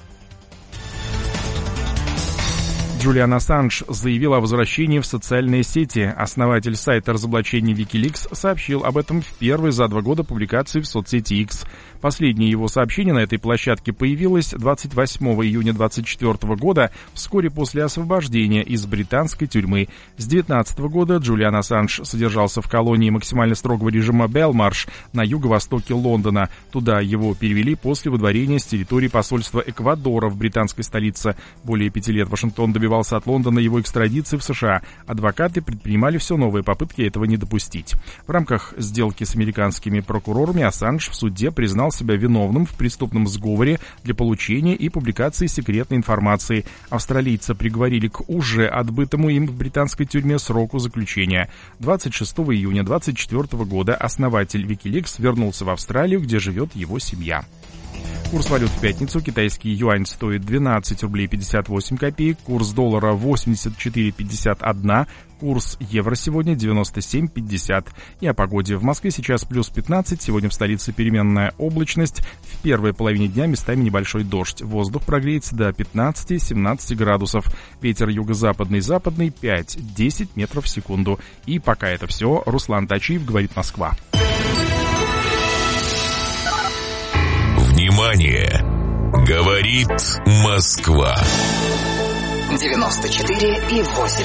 Джулиан Ассанж заявил о возвращении в социальные сети. Основатель сайта разоблачений Wikileaks сообщил об этом в первой за 2 года публикации в соцсети X. Последнее его сообщение на этой площадке появилось 28 июня 2024 года, вскоре после освобождения из британской тюрьмы. С 2019 года Джулиан Ассанж содержался в колонии максимально строгого режима Белмарш на юго-востоке Лондона. Туда его перевели после выдворения с территории посольства Эквадора в британской столице. Более 5 лет Вашингтон добивался от Лондона его экстрадиции в США. Адвокаты предпринимали все новые попытки этого не допустить. В рамках сделки с американскими прокурорами Ассанж в суде признал себя виновным в преступном сговоре для получения и публикации секретной информации. Австралийца приговорили к уже отбытому им в британской тюрьме сроку заключения. 26 июня 2024 года основатель Wikileaks вернулся в Австралию, где живет его семья. Курс валют в пятницу. Китайский юань стоит 12 рублей 58 копеек, курс доллара 84,51, курс евро сегодня 97,50. И о погоде. В Москве сейчас плюс 15, сегодня в столице переменная облачность, в первой половине дня местами небольшой дождь. Воздух прогреется до 15-17 градусов. Ветер юго-западный, западный 5-10 метров в секунду. И пока это все. Руслан Тачиев, говорит Москва. Внимание! Говорит Москва. 94,8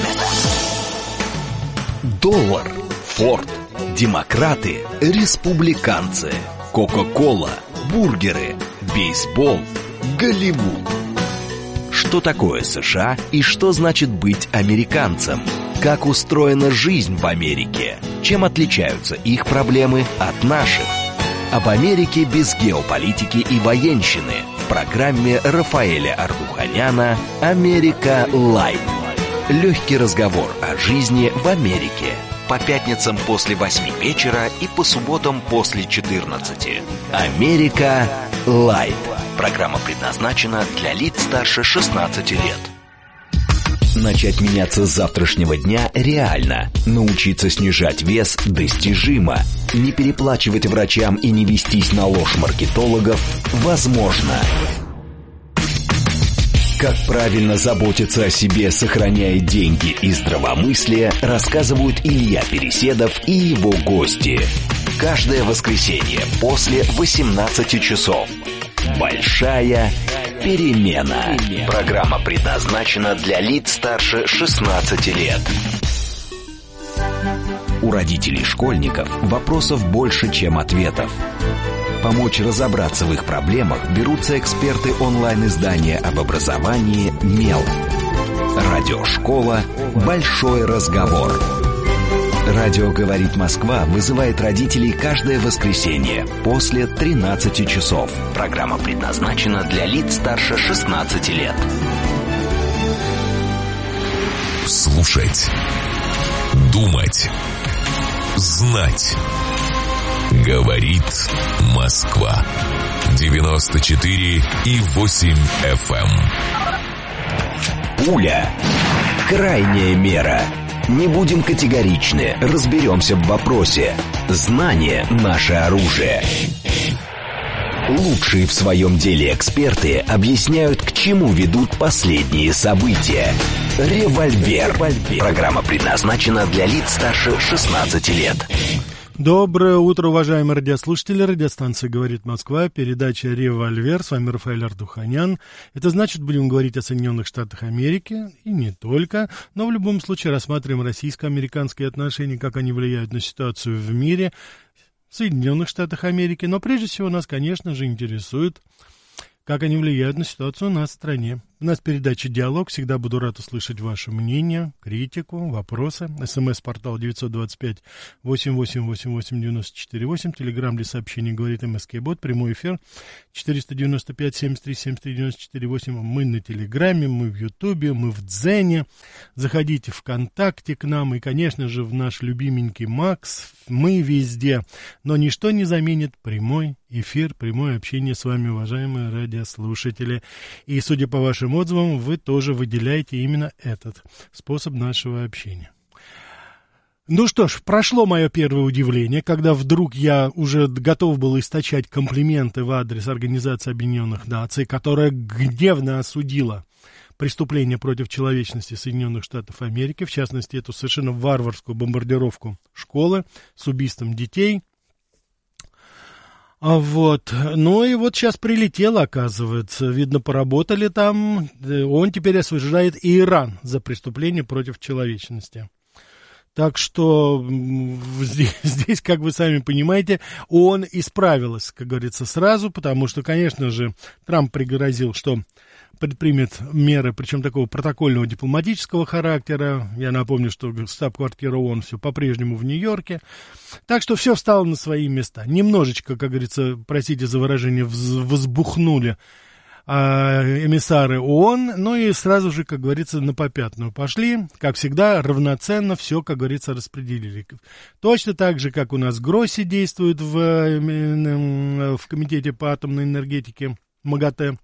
FM. Доллар, Форд, демократы, республиканцы, Кока-кола, бургеры, бейсбол, Голливуд. Что такое США и что значит быть американцем? Как устроена жизнь в Америке? Чем отличаются их проблемы от наших? Об Америке без геополитики и военщины в программе Рафаэля Ардуханяна «Америка Лайт». Легкий разговор о жизни в Америке. По пятницам после 8 вечера и по субботам после 14. «Америка Лайт». Программа предназначена для лиц старше 16 лет. Начать меняться с завтрашнего дня реально. Научиться снижать вес достижимо. Не переплачивать врачам и не вестись на ложь маркетологов возможно. Как правильно заботиться о себе, сохраняя деньги и здравомыслие, рассказывают Илья Переседов и его гости. Каждое воскресенье после 18 часов. Большая перемена. Программа предназначена для лиц старше 16 лет. У родителей школьников вопросов больше, чем ответов. Помочь разобраться в их проблемах берутся эксперты онлайн-издания об образовании «Мел». Радиошкола «Большой разговор». Радио «Говорит Москва» вызывает родителей каждое воскресенье после 13 часов. Программа предназначена для лиц старше 16 лет. Слушать. Думать. Знать. Говорит Москва. 94,8 FM. Пуля. Крайняя мера. Не будем категоричны, разберемся в вопросе. Знание – наше оружие. Лучшие в своем деле эксперты объясняют, к чему ведут последние события. «Револьвер». Программа предназначена для лиц старше 16 лет. Доброе утро, уважаемые радиослушатели. Радиостанция «Говорит Москва», передача «Револьвер». С вами Рафаэль Ардуханян. Это значит, будем говорить о Соединенных Штатах Америки, и не только, но в любом случае рассматриваем российско-американские отношения, как они влияют на ситуацию в мире, в Соединенных Штатах Америки. Но прежде всего нас, конечно же, интересует, как они влияют на ситуацию у нас в стране. У нас передача «Диалог». Всегда буду рад услышать ваше мнение, критику, вопросы. СМС-портал 925-88-88-94-8. Телеграм для сообщений «Говорит МСК-бот». Прямой эфир 495-73-73-94-8. Мы на Телеграме, мы в Ютубе, мы в Дзене. Заходите ВКонтакте к нам. И, конечно же, в наш любименький Макс. Мы везде. Но ничто не заменит прямой эфир, прямое общение с вами, уважаемые радиослушатели. И, судя по вашим отзывам, вы тоже выделяете именно этот способ нашего общения. Ну что ж, прошло мое первое удивление, когда вдруг я уже готов был источать комплименты в адрес Организации Объединенных Наций, которая гневно осудила преступления против человечности Соединенных Штатов Америки, в частности, эту совершенно варварскую бомбардировку школы с убийством детей. Вот. Ну и вот сейчас прилетело, оказывается. Видно, поработали там. Он теперь осуждает и Иран за преступление против человечности. Так что здесь, как вы сами понимаете, ООН исправилась, как говорится, сразу, потому что, конечно же, Трамп пригрозил, что предпримет меры, причем такого протокольного дипломатического характера. Я напомню, что штаб-квартира ООН все по-прежнему в Нью-Йорке. Так что все встало на свои места. Немножечко, как говорится, простите за выражение, возбухнули эмиссары ООН, ну и сразу же, как говорится, на попятную пошли. Как всегда, равноценно все, как говорится, распределили. Точно так же, как у нас Гросси действует в Комитете по атомной энергетике МАГАТЭ,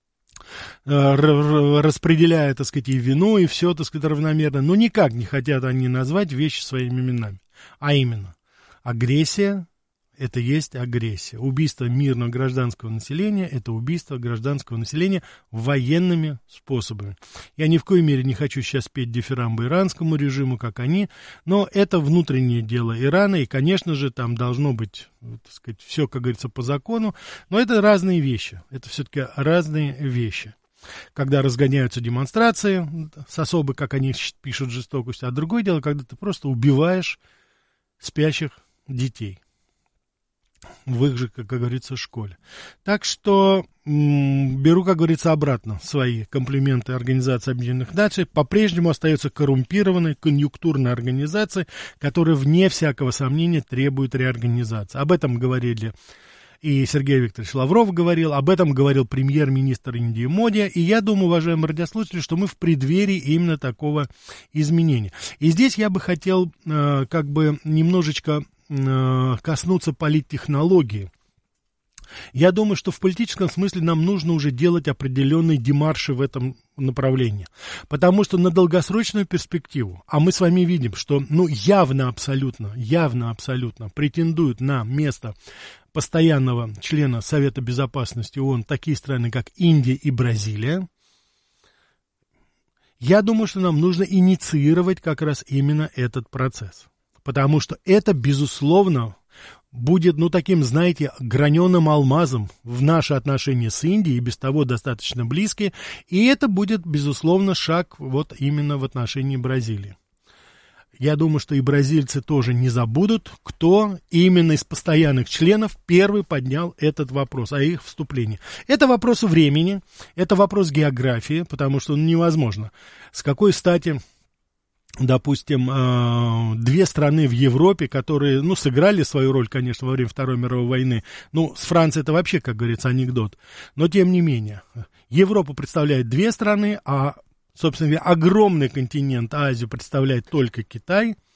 распределяя, так сказать, и вину, и все, так сказать, равномерно. Но никак не хотят они назвать вещи своими именами. А именно, агрессия — это есть агрессия. Убийство мирного гражданского населения — это убийство гражданского населения военными способами. Я ни в коей мере не хочу сейчас петь дифирамбы иранскому режиму, как они, но это внутреннее дело Ирана, и, конечно же, там должно быть, так сказать, все, как говорится, по закону, но это разные вещи, это все-таки разные вещи. Когда разгоняются демонстрации с особой, как они пишут, жестокостью, а другое дело, когда ты просто убиваешь спящих детей в их же, как говорится, школе. Так что беру, как говорится, обратно свои комплименты Организации Объединенных Наций. По-прежнему остается коррумпированной, конъюнктурной организацией, которая, вне всякого сомнения, требует реорганизации. Об этом говорили и Сергей Викторович Лавров говорил, об этом говорил премьер-министр Индии Моди. И я думаю, уважаемые радиослушатели, что мы в преддверии именно такого изменения. И здесь я бы хотел как бы немножечко коснуться политтехнологии. Я думаю, что в политическом смысле нам нужно уже делать определенные демарши в этом направлении. Потому что на долгосрочную перспективу, а мы с вами видим, что явно абсолютно претендуют на место постоянного члена Совета Безопасности ООН такие страны, как Индия и Бразилия. Я думаю, что нам нужно инициировать как раз именно этот процесс. Потому что это, безусловно, будет, таким, знаете, граненым алмазом в наши отношения с Индией, и без того достаточно близкие. И это будет, безусловно, шаг вот именно в отношении Бразилии. Я думаю, что и бразильцы тоже не забудут, кто именно из постоянных членов первый поднял этот вопрос о их вступлении. Это вопрос времени, это вопрос географии, потому что невозможно. С какой стати, допустим, две страны в Европе, которые, сыграли свою роль, конечно, во время Второй мировой войны. С Францией это вообще, как говорится, анекдот. Но, тем не менее, Европу представляет две страны, а, собственно говоря, огромный континент Азию представляет только Китай.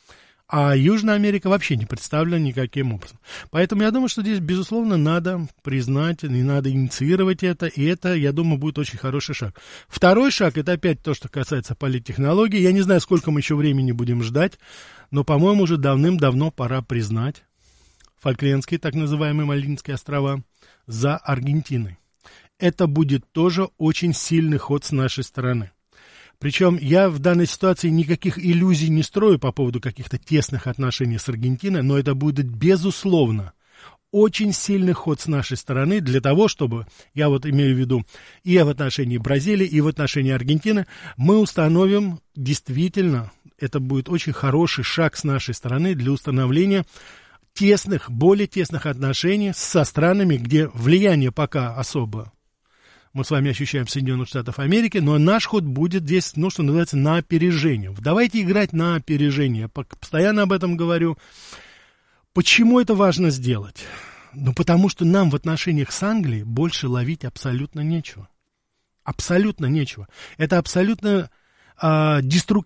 А Южная Америка вообще не представлена никаким образом. Поэтому я думаю, что здесь, безусловно, надо признать, и надо инициировать это, и это, я думаю, будет очень хороший шаг. Второй шаг, это опять то, что касается политтехнологий. Я не знаю, сколько мы еще времени будем ждать, но, по-моему, уже давным-давно пора признать Фолклендские, так называемые Мальдивские острова, за Аргентиной. Это будет тоже очень сильный ход с нашей стороны. Причем я в данной ситуации никаких иллюзий не строю по поводу каких-то тесных отношений с Аргентиной, но это будет, безусловно, очень сильный ход с нашей стороны для того, чтобы, я вот имею в виду и в отношении Бразилии, и в отношении Аргентины, мы установим действительно, это будет очень хороший шаг с нашей стороны для установления тесных, более тесных отношений со странами, где влияние пока особо мы с вами ощущаем Соединенных Штатов Америки, но наш ход будет здесь, ну, что называется, на опережение. Давайте играть на опережение. Я постоянно об этом говорю. Почему это важно сделать? Ну, потому что нам в отношениях с Англией больше ловить абсолютно нечего. Абсолютно нечего. Это абсолютно